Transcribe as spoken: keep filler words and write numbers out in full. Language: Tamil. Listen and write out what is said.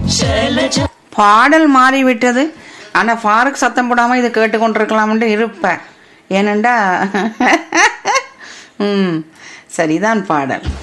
பாடல் மாறிவிட்டது. ஆனா ஃபாரூக் சத்தம் போடாம இதை கேட்டுக்கொண்டிருக்கலாம்னு இருப்பேன். ஏனண்டா ம் சரிதான் பாடல்.